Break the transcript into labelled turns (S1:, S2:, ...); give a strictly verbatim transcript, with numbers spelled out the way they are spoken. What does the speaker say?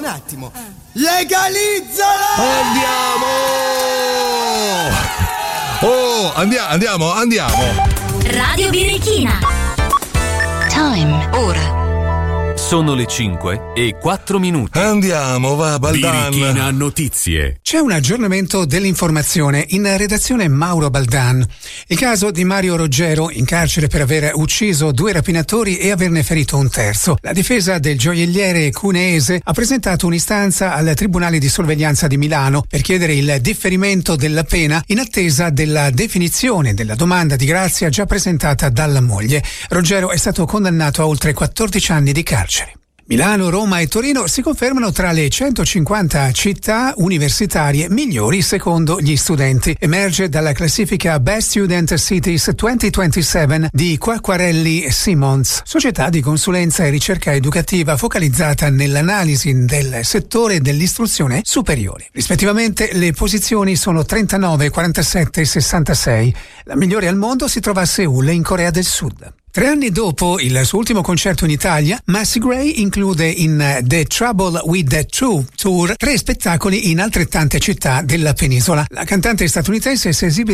S1: un attimo. Legalizzala!
S2: Andiamo! Oh, andiamo, andiamo, andiamo.
S3: Radio Birichina. Time. Ora.
S4: Sono le cinque e quattro minuti.
S2: Andiamo, va, Baldan.
S5: Birichina Notizie.
S6: C'è un aggiornamento dell'informazione in redazione Mauro Baldan. Il caso di Mario Roggero, in carcere per aver ucciso due rapinatori e averne ferito un terzo. La difesa del gioielliere cuneese ha presentato un'istanza al Tribunale di Sorveglianza di Milano per chiedere il differimento della pena in attesa della definizione della domanda di grazia già presentata dalla moglie. Roggero è stato condannato a oltre quattordici anni di carcere. Milano, Roma e Torino si confermano tra le centocinquanta città universitarie migliori secondo gli studenti. Emerge dalla classifica Best Student Cities duemilaventisette di Quacquarelli Simons, società di consulenza e ricerca educativa focalizzata nell'analisi del settore dell'istruzione superiore. Rispettivamente le posizioni sono trentanove, quarantasette e sessantasei. La migliore al mondo si trova a Seul, in Corea del Sud. Tre anni dopo il suo ultimo concerto in Italia, Macy Gray include in The Trouble with the Truth Tour tre spettacoli in altrettante città della penisola. La cantante statunitense si esibirà